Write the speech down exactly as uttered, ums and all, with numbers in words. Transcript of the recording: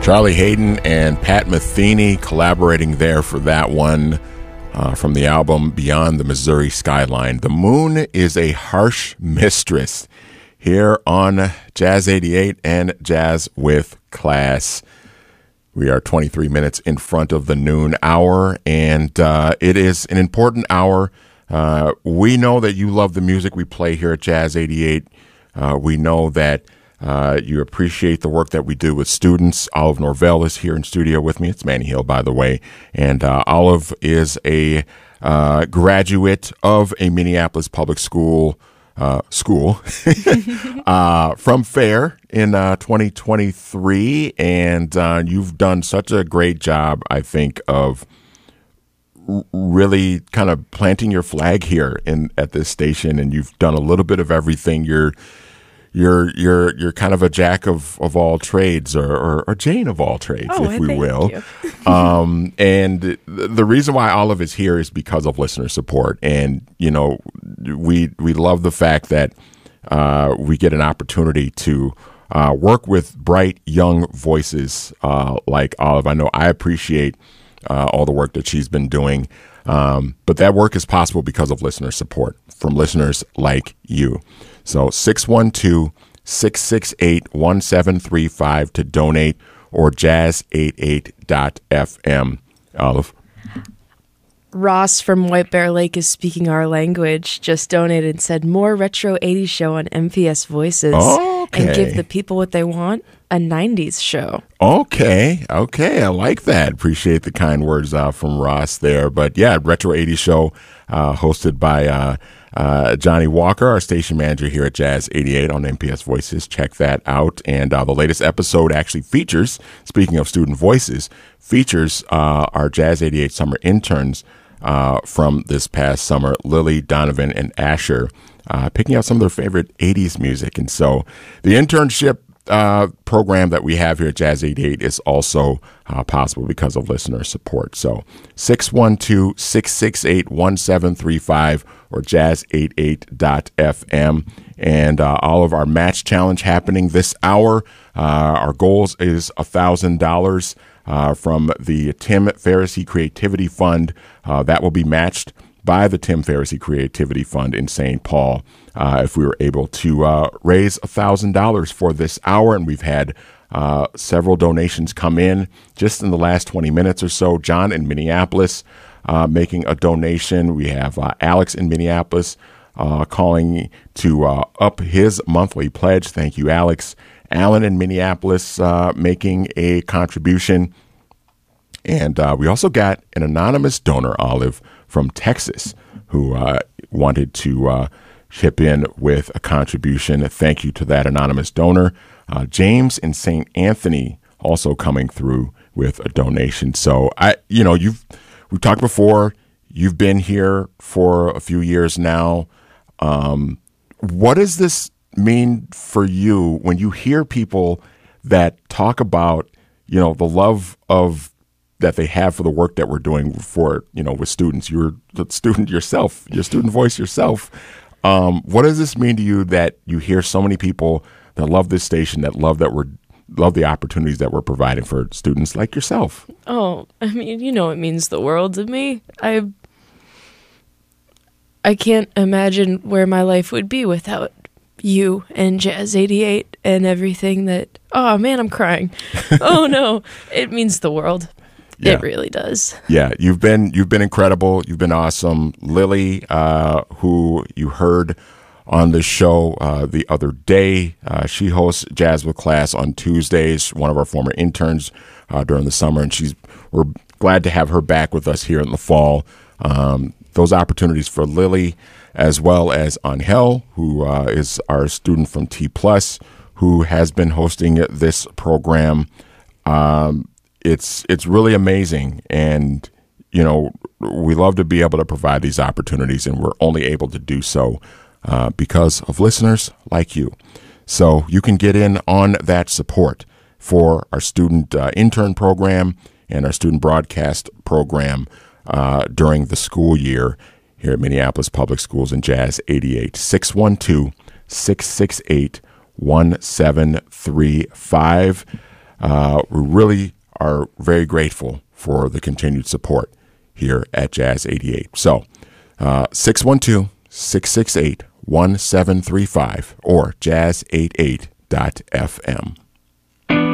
Charlie Hayden and Pat Metheny collaborating there for that one uh, from the album Beyond the Missouri Skyline. The moon is a harsh mistress here on Jazz eighty-eight and Jazz with Class. We are twenty-three minutes in front of the noon hour, and uh, it is an important hour. Uh, we know that you love the music we play here at Jazz eighty-eight. Uh, we know that Uh, you appreciate the work that we do with students. Olive Norvell is here in studio with me. It's Manny Hill, by the way. And uh, Olive is a uh, graduate of a Minneapolis public school uh, school uh, from FAIR in uh, twenty twenty-three. And uh, you've done such a great job, I think, of r- really kind of planting your flag here in at this station. And you've done a little bit of everything. You're You're you're you're kind of a jack of, of all trades, or, or, or Jane of all trades, oh, if we thank will. You. um, and the reason why Olive is here is because of listener support, and you know we we love the fact that uh, we get an opportunity to uh, work with bright young voices uh, like Olive. I know I appreciate uh, all the work that she's been doing, um, but that work is possible because of listener support from listeners like you. So six one two, six six eight, one seven three five to donate, or jazz eighty-eight dot f m. Olive. Ross from White Bear Lake is speaking our language, just donated and said, more Retro eighties show on M P S Voices. Okay. And give the people what they want, a nineties show. Okay, okay, I like that. Appreciate the kind words uh, from Ross there. But yeah, Retro eighties show uh, hosted by uh, uh, Johnny Walker, our station manager here at Jazz eighty-eight on M P S Voices. Check that out. And uh, the latest episode actually features, speaking of student voices, features uh, our Jazz eighty-eight summer interns uh, from this past summer, Lily, Donovan, and Asher, uh, picking out some of their favorite eighties music. And so the internship Uh, program that we have here at Jazz eighty-eight is also uh, possible because of listener support. So six one two, six six eight, one seven three five or jazz eighty-eight dot f m. And uh, all of our match challenge happening this hour. Uh, our goals is one thousand dollars uh, from the Tim Pharisee Creativity Fund. Uh, that will be matched by the Tim Pharisee Creativity Fund in Saint Paul, uh, if we were able to uh, raise one thousand dollars for this hour. And we've had uh, several donations come in just in the last twenty minutes or so. John in Minneapolis uh, making a donation. We have uh, Alex in Minneapolis uh, calling to uh, up his monthly pledge. Thank you, Alex. Alan in Minneapolis uh, making a contribution. And uh, we also got an anonymous donor, Olive, from Texas, who uh, wanted to uh, chip in with a contribution. Thank you to that anonymous donor. Uh, James in Saint Anthony also coming through with a donation. So I, you know, you've we've talked before. You've been here for a few years now. Um, what does this mean for you when you hear people that talk about, you know, the love of that they have for the work that we're doing for, you know, with students? You're the student yourself, your student voice yourself. Um, what does this mean to you that you hear so many people that love this station, that love that we're, love the opportunities that we're providing for students like yourself? Oh, I mean, you know, it means the world to me. I, I can't imagine where my life would be without you and Jazz eighty-eight and everything that, oh man, I'm crying. Oh no, it means the world. Yeah. It really does. Yeah, you've been you've been incredible. You've been awesome. Lily, uh, who you heard on the show uh, the other day, uh, she hosts Jazz with Class on Tuesdays. One of our former interns uh, during the summer, and she's we're glad to have her back with us here in the fall. Um, those opportunities for Lily, as well as Angel, who uh, is our student from T Plus, who has been hosting this program. Um, It's it's really amazing, and you know we love to be able to provide these opportunities, and we're only able to do so uh, because of listeners like you. So you can get in on that support for our student uh, intern program and our student broadcast program uh, during the school year here at Minneapolis Public Schools and Jazz eighty-eight. six one two, six six eight, one seven three five. uh, we really are very grateful for the continued support here at Jazz eighty-eight. So uh, six one two, six six eight, one seven three five or jazz eighty-eight dot f m.